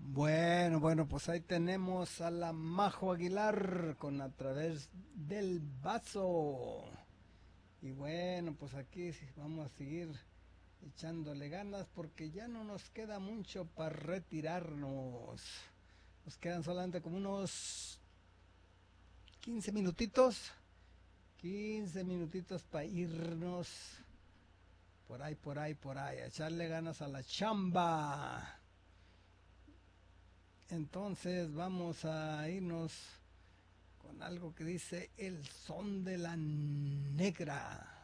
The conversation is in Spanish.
Bueno, pues ahí tenemos a la Majo Aguilar con A través del vaso. Y bueno, pues aquí vamos a seguir echándole ganas porque ya no nos queda mucho para retirarnos. Nos quedan solamente como unos 15 minutitos. 15 minutitos para irnos por ahí, a echarle ganas a la chamba. Entonces vamos a irnos con algo que dice El son de la negra.